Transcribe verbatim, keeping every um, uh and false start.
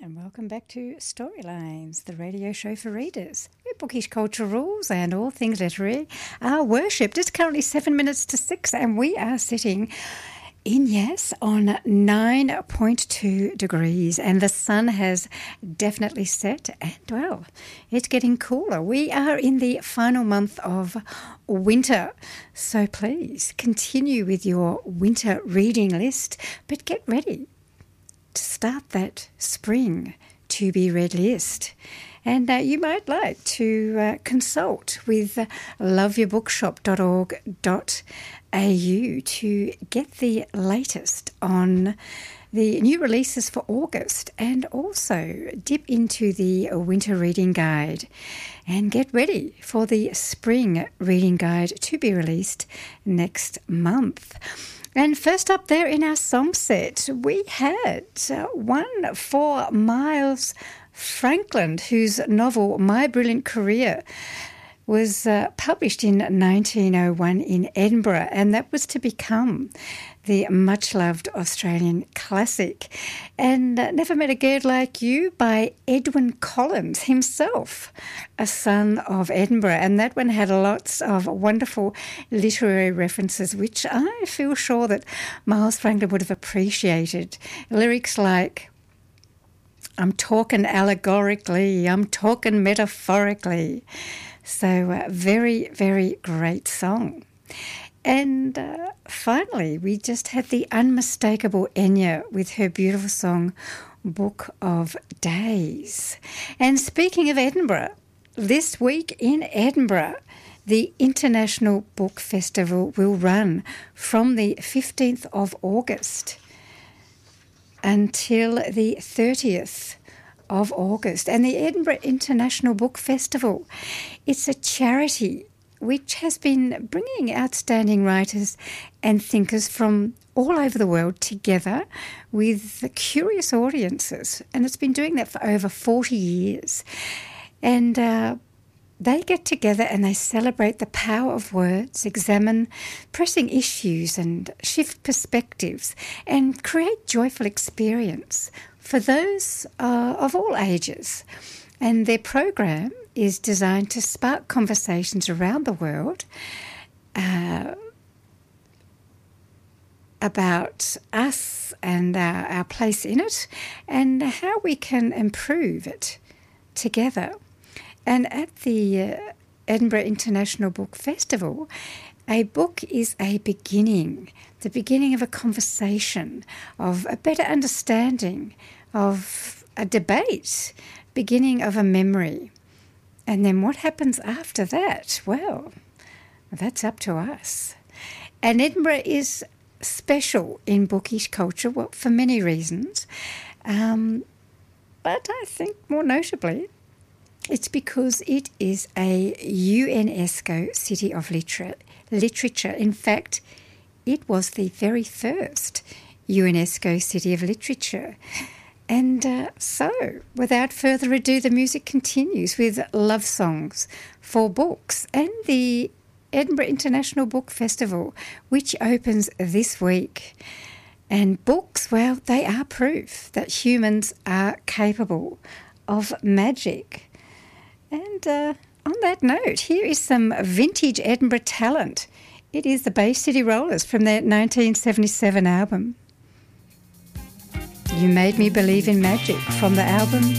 And welcome back to Storylines, the radio show for readers, where bookish culture rules and all things literary are worshipped. It's currently seven minutes to six, and we are sitting in Yass on nine point two degrees, and the sun has definitely set, and well, it's getting cooler. We are in the final month of winter, so please continue with your winter reading list, but get ready to start that spring to be read list. And uh, you might like to uh, consult with uh, love your bookshop dot org dot a u to get the latest on the new releases for August, and also dip into the winter reading guide and get ready for the spring reading guide to be released next month. And first up there in our song set, we had uh, one for Miles Franklin, whose novel My Brilliant Career was uh, published in nineteen oh one in Edinburgh, and that was to become the much-loved Australian classic. And uh, Never Met a Girl Like You by Edwyn Collins himself, a son of Edinburgh. And that one had lots of wonderful literary references, which I feel sure that Miles Franklin would have appreciated. Lyrics like, I'm talking allegorically, I'm talking metaphorically. So uh, very, very great song. And uh, finally, we just had the unmistakable Enya with her beautiful song, Book of Days. And speaking of Edinburgh, this week in Edinburgh, the International Book Festival will run from the fifteenth of August until the thirtieth of August. And the Edinburgh International Book Festival, it's a charity which has been bringing outstanding writers and thinkers from all over the world together with curious audiences. And it's been doing that for over forty years. And uh, they get together and they celebrate the power of words, examine pressing issues and shift perspectives, and create joyful experience for those uh, of all ages. And their program is designed to spark conversations around the world uh, about us and our, our place in it, and how we can improve it together. And at the uh, Edinburgh International Book Festival, a book is a beginning, the beginning of a conversation, of a better understanding, of a debate, beginning of a memory. And then what happens after that? Well, that's up to us. And Edinburgh is special in bookish culture, well, for many reasons. Um, but I think more notably, it's because it is a UNESCO City of Liter- Literature. In fact, it was the very first UNESCO City of Literature. And uh, so, without further ado, the music continues with love songs for books and the Edinburgh International Book Festival, which opens this week. And books, well, they are proof that humans are capable of magic. And uh, on that note, here is some vintage Edinburgh talent. It is the Bay City Rollers from their nineteen seventy-seven album. You Made Me Believe in Magic, from the album